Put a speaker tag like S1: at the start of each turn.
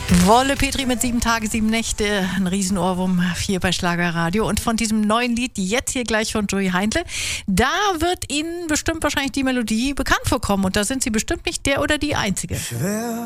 S1: Wolle Petri mit 7 Tage, 7 Nächte. Ein Riesenohrwurm hier bei Schlagerradio. Und von diesem neuen Lied, jetzt hier gleich von Joey Heindle, da wird Ihnen bestimmt wahrscheinlich die Melodie bekannt vorkommen. Und da sind Sie bestimmt nicht der oder die Einzige.
S2: Schwer